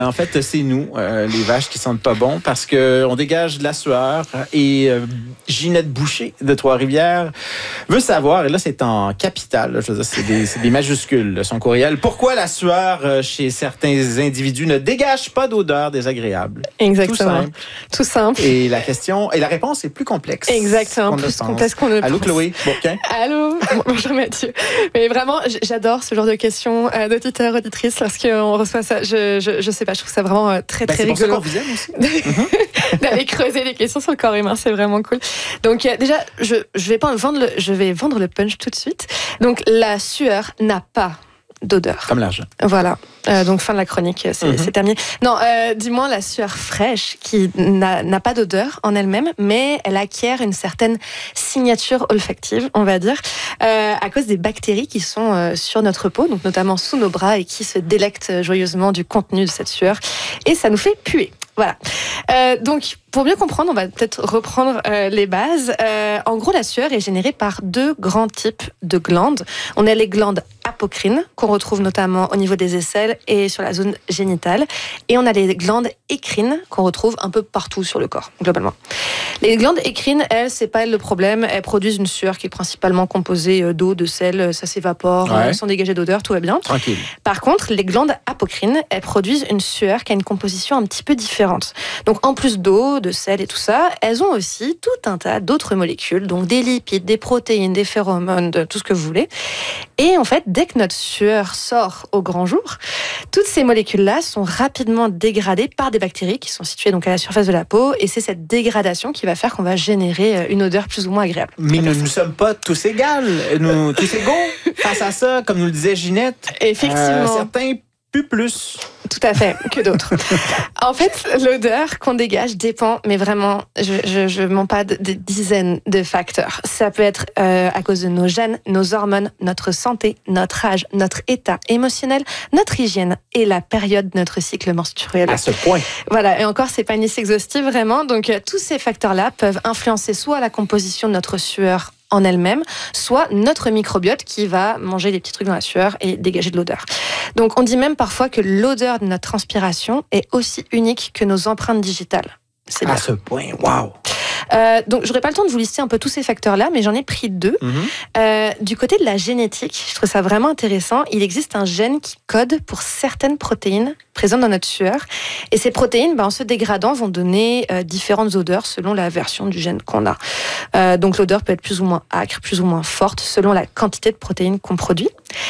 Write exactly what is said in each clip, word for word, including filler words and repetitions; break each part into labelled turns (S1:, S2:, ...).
S1: En fait, c'est nous, euh, les vaches qui sentent pas bon, parce que on dégage de la sueur. Et euh, Ginette Boucher de Trois-Rivières veut savoir, et là c'est en capital, là, je veux dire, c'est des, c'est des majuscules, là, son courriel. Pourquoi la sueur euh, chez certains individus ne dégage pas d'odeur désagréable?
S2: Exactement.
S1: Tout simple.
S2: Tout simple.
S1: Et la question, et la réponse est plus complexe.
S2: Exactement, plus complexe qu'on ne le pense.
S1: Allô Chloé Bourquin.
S2: Allô, bonjour Mathieu. Mais vraiment, j'adore ce genre de questions d'auditeurs, auditrices, lorsqu'on reçoit ça. Je, je, je sais pas, je trouve ça vraiment très,
S1: ben,
S2: très
S1: c'est
S2: rigolo.
S1: C'est pour ça qu'on vous aime aussi.
S2: D'aller creuser les questions sur le corps humain, c'est vraiment cool. Donc euh, déjà, je, je, vais pas vendre le, je vais vendre le punch tout de suite. Donc la sueur n'a pas d'odeur.
S1: Comme l'argent.
S2: Voilà. Euh, donc fin de la chronique, c'est, mm-hmm. c'est terminé. Non, euh, dis-moi la sueur fraîche qui n'a, n'a pas d'odeur en elle-même, mais elle acquiert une certaine signature olfactive, on va dire, euh, à cause des bactéries qui sont euh, sur notre peau, donc notamment sous nos bras et qui se délectent joyeusement du contenu de cette sueur. Et ça nous fait puer. Voilà. Euh, donc, pour mieux comprendre, on va peut-être reprendre euh, les bases. Euh, en gros, la sueur est générée par deux grands types de glandes. On a les glandes apocrines, qu'on retrouve notamment au niveau des aisselles et sur la zone génitale. Et on a les glandes écrines, qu'on retrouve un peu partout sur le corps, globalement. Les glandes écrines, elles, c'est pas elles le problème. Elles produisent une sueur qui est principalement composée d'eau, de sel. Ça s'évapore, ouais. Sans dégager d'odeur, tout va bien.
S1: Tranquille.
S2: Par contre, les glandes apocrines, elles produisent une sueur qui a une composition un petit peu différente. Donc, en plus d'eau, de sel et tout ça, elles ont aussi tout un tas d'autres molécules, donc des lipides, des protéines, des phéromones, de tout ce que vous voulez. Et en fait, dès que notre sueur sort au grand jour, toutes ces molécules-là sont rapidement dégradées par des bactéries qui sont situées donc à la surface de la peau, et c'est cette dégradation qui va faire qu'on va générer une odeur plus ou moins agréable.
S1: Mais nous ne sommes pas tous égaux, nous tous égaux face à ça, comme nous le disait Ginette.
S2: Effectivement.
S1: Euh, certains plus plus.
S2: Tout à fait, que d'autres. En fait, l'odeur qu'on dégage dépend, mais vraiment, je, je, je mens pas, de, de dizaines de facteurs. Ça peut être euh, à cause de nos gènes, nos hormones, notre santé, notre âge, notre état émotionnel, notre hygiène et la période de notre cycle menstruel.
S1: À ce point.
S2: Voilà, et encore, c'est pas une liste exhaustive vraiment. Donc, euh, tous ces facteurs-là peuvent influencer soit la composition de notre sueur en elle-même, soit notre microbiote qui va manger des petits trucs dans la sueur et dégager de l'odeur. Donc on dit même parfois que l'odeur de notre transpiration est aussi unique que nos empreintes digitales. C'est
S1: à ce point, waouh.
S2: Euh, donc, j'aurais pas le temps de vous lister un peu tous ces facteurs-là, mais j'en ai pris deux. Mm-hmm. Euh, du côté de la génétique, je trouve ça vraiment intéressant. Il existe un gène qui code pour certaines protéines présentes dans notre sueur. Et ces protéines, ben, en se dégradant, vont donner euh, différentes odeurs selon la version du gène qu'on a. Euh, donc, l'odeur peut être plus ou moins âcre, plus ou moins forte, selon la quantité de protéines qu'on produit.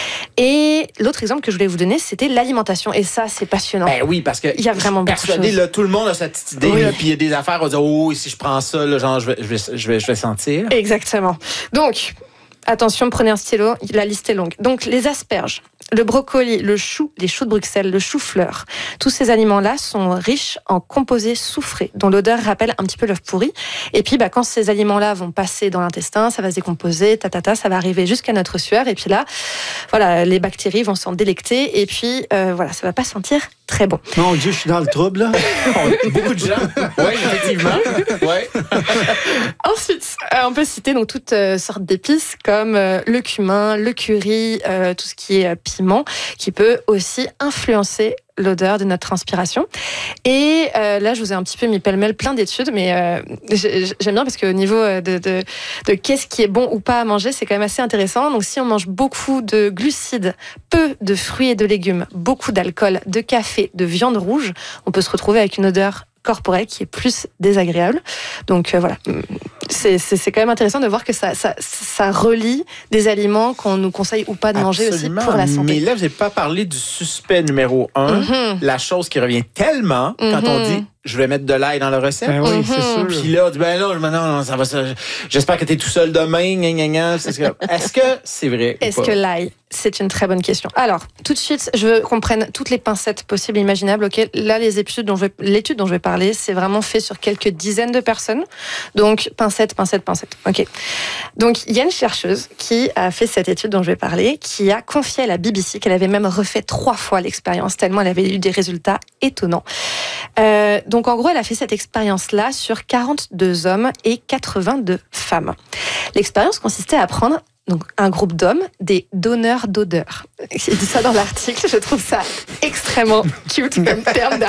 S2: Et l'autre exemple que je voulais vous donner, c'était l'alimentation. Et ça, c'est passionnant.
S1: Ben oui, parce que
S2: il y a vraiment beaucoup de choses.
S1: Là, tout le monde a cette petite idée, oui. Puis il y a des affaires, on va dire, oh, si je prends ça, là, genre, je vais, je vais, je vais, je vais sentir.
S2: Exactement. Donc, attention, prenez un stylo, la liste est longue. Donc, les asperges, le brocoli, le chou, les choux de Bruxelles, le chou-fleur, tous ces aliments-là sont riches en composés soufrés, dont l'odeur rappelle un petit peu l'œuf pourri. Et puis, bah, quand ces aliments-là vont passer dans l'intestin, ça va se décomposer, tatata, ça va arriver jusqu'à notre sueur. Et puis là, voilà, les bactéries vont s'en délecter. Et puis, euh, voilà, ça va pas sentir très bon.
S3: Mon Dieu, je suis dans le trouble, là.
S1: Beaucoup de gens. Oui, effectivement. Ouais.
S2: Ensuite, euh, on peut citer donc toutes euh, sortes d'épices comme euh, le cumin, le curry, euh, tout ce qui est euh, piment, qui peut aussi influencer l'odeur de notre transpiration. Et euh, là, je vous ai un petit peu mis pêle-mêle plein d'études, mais euh, j'aime bien parce qu'au niveau de, de, de qu'est-ce qui est bon ou pas à manger, c'est quand même assez intéressant. Donc, si on mange beaucoup de glucides, peu de fruits et de légumes, beaucoup d'alcool, de café, de viande rouge, on peut se retrouver avec une odeur corporelle qui est plus désagréable. Donc euh, voilà, c'est, c'est, c'est quand même intéressant de voir que ça, ça, ça relie des aliments qu'on nous conseille ou pas de manger. Absolument. Aussi pour la santé.
S1: Mais là, vous n'avez pas parlé du suspect numéro un, mm-hmm. La chose qui revient tellement mm-hmm. quand on dit je vais mettre de l'ail dans la recette.
S3: Ben oui, mm-hmm. c'est sûr.
S1: Puis là, on dit, ben non, non, non, ça va, ça, j'espère que tu es tout seul demain. Gna, gna, gna. Est-ce que c'est vrai?
S2: Est-ce que l'ail, c'est une très bonne question. Alors, tout de suite, je veux qu'on prenne toutes les pincettes possibles et imaginables. Okay, là, les études dont je vais, l'étude dont je vais parler, c'est vraiment fait sur quelques dizaines de personnes. Donc, pincettes, pincettes, pincettes. Ok. Donc, il y a une chercheuse qui a fait cette étude dont je vais parler, qui a confié à la B B C qu'elle avait même refait trois fois l'expérience, tellement elle avait eu des résultats étonnants. Euh, donc, en gros, elle a fait cette expérience-là sur quarante-deux hommes et quatre-vingt-deux femmes. L'expérience consistait à prendre donc un groupe d'hommes, des donneurs d'odeur. J'ai dit ça dans l'article, je trouve ça extrêmement cute comme terme